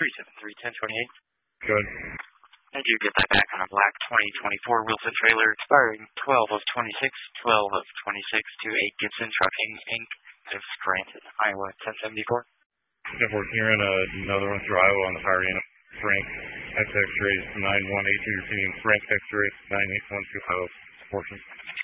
373-1028. Good. I do get that back on a black 2024 Wilson trailer expiring 12 of 26 to 8 Gibson Trucking, Inc. of Scranton, Iowa, 1074. Step 14, you're in another one through Iowa on the power unit. Frank, XX raised 9183, repeating Frank X raised 98125, portion.